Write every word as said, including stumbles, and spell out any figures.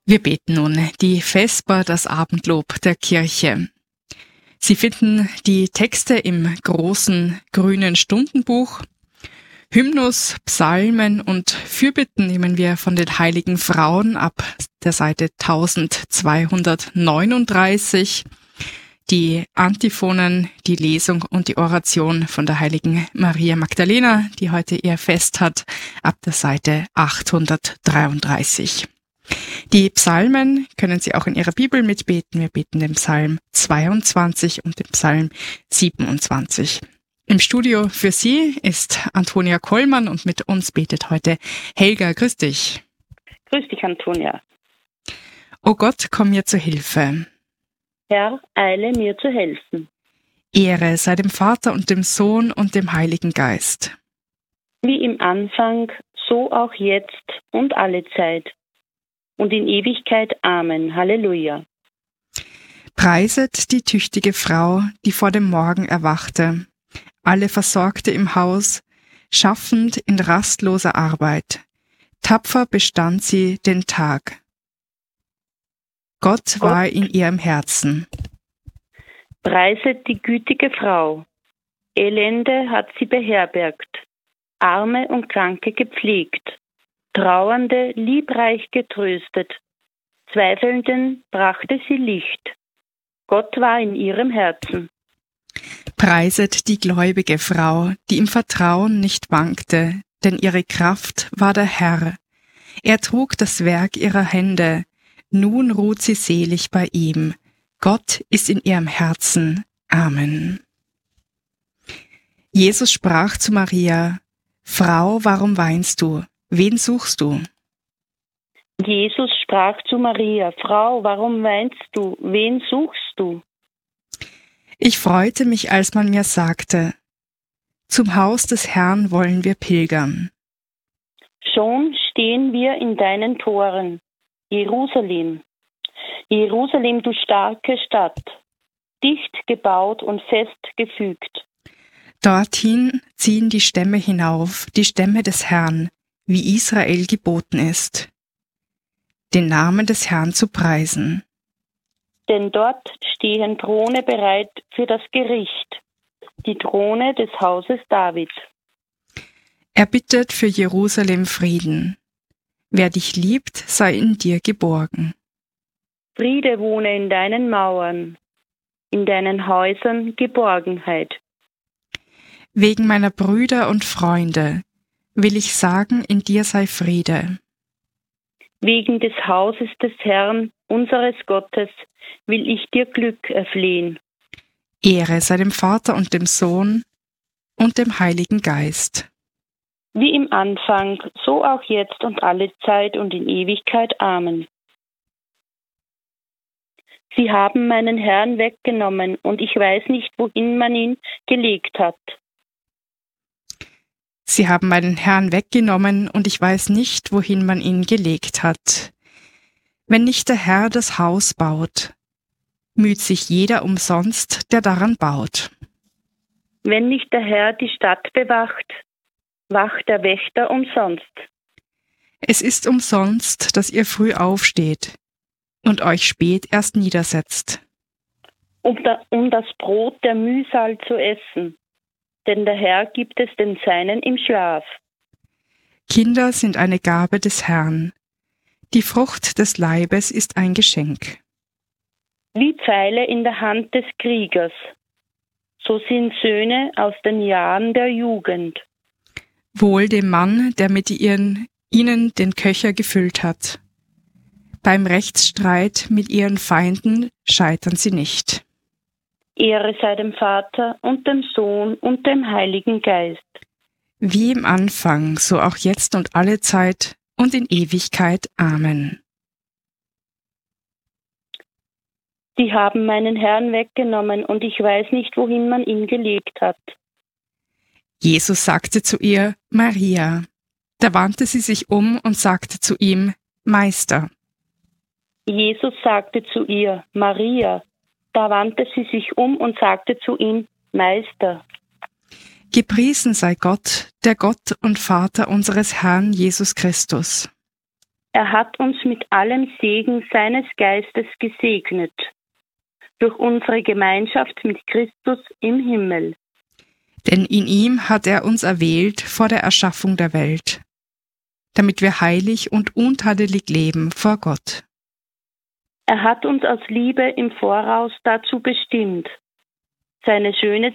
Wir beten nun die Vesper, das Abendlob der Kirche. Sie finden die Texte im großen grünen Stundenbuch. Hymnus, Psalmen und Fürbitten nehmen wir von den heiligen Frauen ab der Seite eintausendzweihundertneununddreißig. Die Antiphonen, die Lesung und die Oration von der heiligen Maria Magdalena, die heute ihr Fest hat, ab der Seite achthundertdreiunddreißig. Die Psalmen können Sie auch in Ihrer Bibel mitbeten. Wir beten den Psalm zweiundzwanzig und den Psalm siebenundzwanzig. Im Studio für Sie ist Antonia Kollmann und mit uns betet heute Helga. Grüß dich. Grüß dich, Antonia. O Gott, komm mir zu Hilfe. Herr, eile mir zu helfen. Ehre sei dem Vater und dem Sohn und dem Heiligen Geist. Wie im Anfang, so auch jetzt und alle Zeit. Und in Ewigkeit. Amen. Halleluja. Preiset die tüchtige Frau, die vor dem Morgen erwachte, alle Versorgte im Haus, schaffend in rastloser Arbeit. Tapfer bestand sie den Tag. Gott war in ihrem Herzen. Preiset die gütige Frau. Elende hat sie beherbergt, Arme und Kranke gepflegt, Trauernde liebreich getröstet, Zweifelnden brachte sie Licht. Gott war in ihrem Herzen. Preiset die gläubige Frau, die im Vertrauen nicht wankte, denn ihre Kraft war der Herr. Er trug das Werk ihrer Hände, nun ruht sie selig bei ihm. Gott ist in ihrem Herzen. Amen. Jesus sprach zu Maria: Frau, warum weinst du? Wen suchst du? Jesus sprach zu Maria: Frau, warum weinst du? Wen suchst du? Ich freute mich, als man mir sagte: Zum Haus des Herrn wollen wir pilgern. Schon stehen wir in deinen Toren, Jerusalem. Jerusalem, du starke Stadt, dicht gebaut und fest gefügt. Dorthin ziehen die Stämme hinauf, die Stämme des Herrn, wie Israel geboten ist, den Namen des Herrn zu preisen. Denn dort stehen Throne bereit für das Gericht, die Throne des Hauses David. Er bittet für Jerusalem Frieden. Wer dich liebt, sei in dir geborgen. Friede wohne in deinen Mauern, in deinen Häusern Geborgenheit. Wegen meiner Brüder und Freunde will ich sagen, in dir sei Friede. Wegen des Hauses des Herrn, unseres Gottes, will ich dir Glück erflehen. Ehre sei dem Vater und dem Sohn und dem Heiligen Geist. Wie im Anfang, so auch jetzt und alle Zeit und in Ewigkeit. Amen. Sie haben meinen Herrn weggenommen, und ich weiß nicht, wohin man ihn gelegt hat. Sie haben meinen Herrn weggenommen, und ich weiß nicht, wohin man ihn gelegt hat. Wenn nicht der Herr das Haus baut, müht sich jeder umsonst, der daran baut. Wenn nicht der Herr die Stadt bewacht, wacht der Wächter umsonst. Es ist umsonst, dass ihr früh aufsteht und euch spät erst niedersetzt. Um, da, um das Brot der Mühsal zu essen, denn der Herr gibt es den Seinen im Schlaf. Kinder sind eine Gabe des Herrn. Die Frucht des Leibes ist ein Geschenk. Wie Pfeile in der Hand des Kriegers, so sind Söhne aus den Jahren der Jugend. Wohl dem Mann, der mit ihren, ihnen den Köcher gefüllt hat. Beim Rechtsstreit mit ihren Feinden scheitern sie nicht. Ehre sei dem Vater und dem Sohn und dem Heiligen Geist. Wie im Anfang, so auch jetzt und alle Zeit und in Ewigkeit. Amen. Sie haben meinen Herrn weggenommen, und ich weiß nicht, wohin man ihn gelegt hat. Jesus sagte zu ihr: Maria. Da wandte sie sich um und sagte zu ihm: Meister. Jesus sagte zu ihr: Maria. Da wandte sie sich um und sagte zu ihm: Meister. Gepriesen sei Gott, der Gott und Vater unseres Herrn Jesus Christus. Er hat uns mit allem Segen seines Geistes gesegnet, durch unsere Gemeinschaft mit Christus im Himmel. Denn in ihm hat er uns erwählt vor der Erschaffung der Welt, damit wir heilig und untadelig leben vor Gott. Er hat uns aus Liebe im Voraus dazu bestimmt, seine schöne